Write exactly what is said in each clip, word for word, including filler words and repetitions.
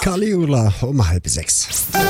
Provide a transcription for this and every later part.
Caligula um halb sechs.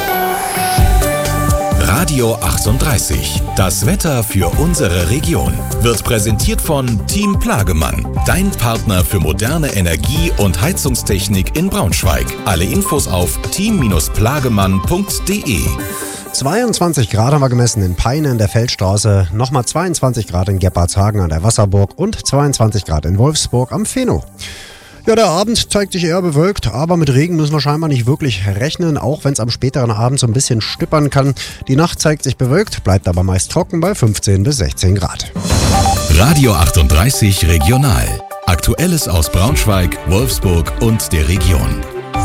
Radio achtunddreißig. Das Wetter für unsere Region wird präsentiert von Team Plagemann. Dein Partner für moderne Energie- und Heizungstechnik in Braunschweig. Alle Infos auf team plagemann punkt de. zweiundzwanzig Grad haben wir gemessen in Peine in der Feldstraße, nochmal zweiundzwanzig Grad in Gebhardshagen an der Wasserburg und zweiundzwanzig Grad in Wolfsburg am Feno. Ja, der Abend zeigt sich eher bewölkt, aber mit Regen müssen wir scheinbar nicht wirklich rechnen, auch wenn es am späteren Abend so ein bisschen stippern kann. Die Nacht zeigt sich bewölkt, bleibt aber meist trocken bei fünfzehn bis sechzehn Grad. Radio achtunddreißig Regional. Aktuelles aus Braunschweig, Wolfsburg und der Region.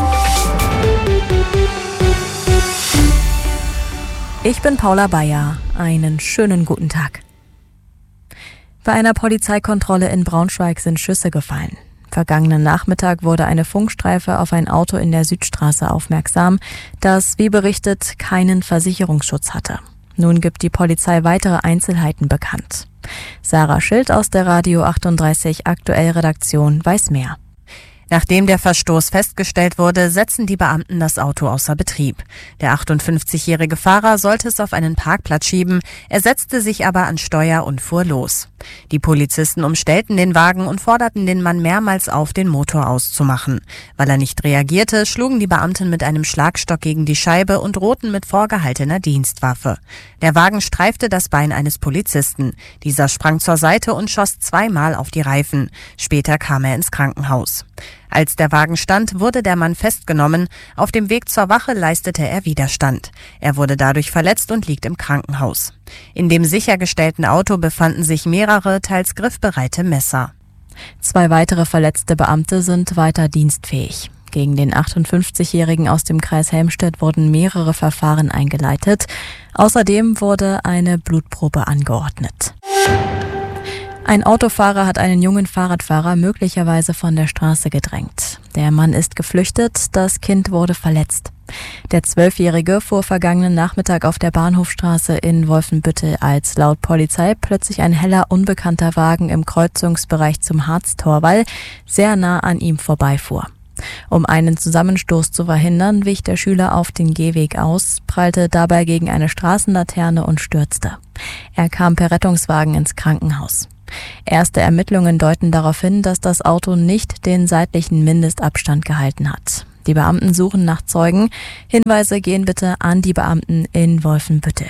Ich bin Paula Bayer. Einen schönen guten Tag. Bei einer Polizeikontrolle in Braunschweig sind Schüsse gefallen. Vergangenen Nachmittag wurde eine Funkstreife auf ein Auto in der Südstraße aufmerksam, das, wie berichtet, keinen Versicherungsschutz hatte. Nun gibt die Polizei weitere Einzelheiten bekannt. Sarah Schild aus der Radio achtunddreißig Aktuell Redaktion weiß mehr. Nachdem der Verstoß festgestellt wurde, setzen die Beamten das Auto außer Betrieb. Der achtundfünfzigjährige Fahrer sollte es auf einen Parkplatz schieben, er setzte sich aber an Steuer und fuhr los. Die Polizisten umstellten den Wagen und forderten den Mann mehrmals auf, den Motor auszumachen. Weil er nicht reagierte, schlugen die Beamten mit einem Schlagstock gegen die Scheibe und drohten mit vorgehaltener Dienstwaffe. Der Wagen streifte das Bein eines Polizisten. Dieser sprang zur Seite und schoss zweimal auf die Reifen. Später kam er ins Krankenhaus. Als der Wagen stand, wurde der Mann festgenommen. Auf dem Weg zur Wache leistete er Widerstand. Er wurde dadurch verletzt und liegt im Krankenhaus. In dem sichergestellten Auto befanden sich mehrere, teils griffbereite Messer. Zwei weitere verletzte Beamte sind weiter dienstfähig. Gegen den achtundfünfzigjährigen aus dem Kreis Helmstedt wurden mehrere Verfahren eingeleitet. Außerdem wurde eine Blutprobe angeordnet. Ein Autofahrer hat einen jungen Fahrradfahrer möglicherweise von der Straße gedrängt. Der Mann ist geflüchtet, das Kind wurde verletzt. Der Zwölfjährige fuhr vergangenen Nachmittag auf der Bahnhofstraße in Wolfenbüttel, als laut Polizei plötzlich ein heller, unbekannter Wagen im Kreuzungsbereich zum Harztorwall sehr nah an ihm vorbeifuhr. Um einen Zusammenstoß zu verhindern, wich der Schüler auf den Gehweg aus, prallte dabei gegen eine Straßenlaterne und stürzte. Er kam per Rettungswagen ins Krankenhaus. Erste Ermittlungen deuten darauf hin, dass das Auto nicht den seitlichen Mindestabstand gehalten hat. Die Beamten suchen nach Zeugen. Hinweise gehen bitte an die Beamten in Wolfenbüttel.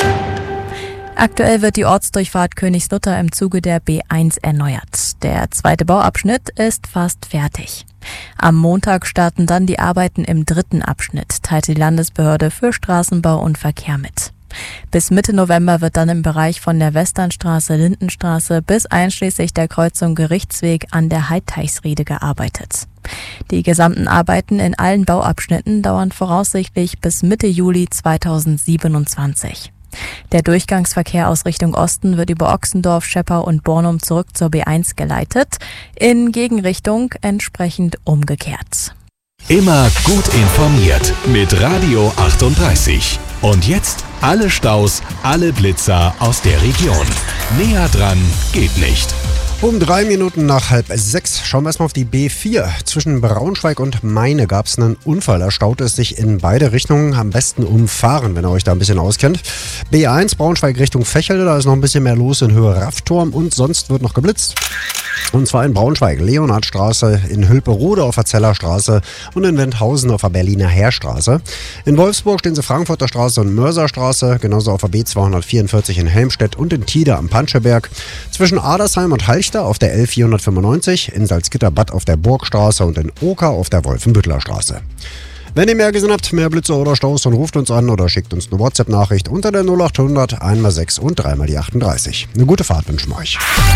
Aktuell wird die Ortsdurchfahrt Königslutter im Zuge der B eins erneuert. Der zweite Bauabschnitt ist fast fertig. Am Montag starten dann die Arbeiten im dritten Abschnitt, teilte die Landesbehörde für Straßenbau und Verkehr mit. Bis Mitte November wird dann im Bereich von der Westernstraße, Lindenstraße bis einschließlich der Kreuzung Gerichtsweg an der Heidteichsriede gearbeitet. Die gesamten Arbeiten in allen Bauabschnitten dauern voraussichtlich bis Mitte Juli zweitausendsiebenundzwanzig. Der Durchgangsverkehr aus Richtung Osten wird über Ochsendorf, Scheppau und Bornum zurück zur B eins geleitet, in Gegenrichtung entsprechend umgekehrt. Immer gut informiert mit Radio achtunddreißig. Und jetzt alle Staus, alle Blitzer aus der Region. Näher dran geht nicht. Um drei Minuten nach halb sechs schauen wir erstmal auf die B vier. Zwischen Braunschweig und Meine gab es einen Unfall. Da staute es sich in beide Richtungen. Am besten umfahren, wenn ihr euch da ein bisschen auskennt. B eins Braunschweig Richtung Vechelde. Da ist noch ein bisschen mehr los in Höhe Raffturm. Und sonst wird noch geblitzt. Und zwar in Braunschweig, Leonhardstraße, in Hülperode auf der Zellerstraße und in Wendhausen auf der Berliner Heerstraße. In Wolfsburg stehen sie Frankfurter Straße und Mörserstraße, genauso auf der B zweihundertvierundvierzig in Helmstedt und in Tida am Panscheberg. Zwischen Adersheim und Halchter auf der L vierhundertfünfundneunzig, in Salzgitterbad auf der Burgstraße und in Oker auf der Wolfenbüttler Straße. Wenn ihr mehr gesehen habt, mehr Blitze oder Staus, dann ruft uns an oder schickt uns eine WhatsApp-Nachricht unter der null achthundert eins mal sechs und drei mal die achtunddreißig. Eine gute Fahrt wünschen wir euch.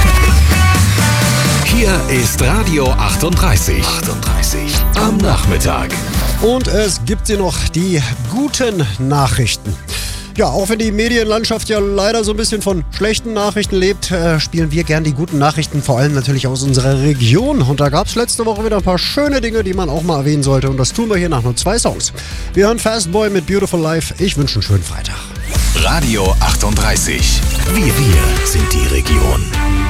Hier ist Radio achtunddreißig. achtunddreißig am Nachmittag. Und es gibt hier noch die guten Nachrichten. Ja, auch wenn die Medienlandschaft ja leider so ein bisschen von schlechten Nachrichten lebt, äh, spielen wir gern die guten Nachrichten, vor allem natürlich aus unserer Region. Und da gab es letzte Woche wieder ein paar schöne Dinge, die man auch mal erwähnen sollte. Und das tun wir hier nach nur zwei Songs. Wir hören Fastboy mit Beautiful Life. Ich wünsche einen schönen Freitag. Radio achtunddreißig. Wir, wir sind die Region.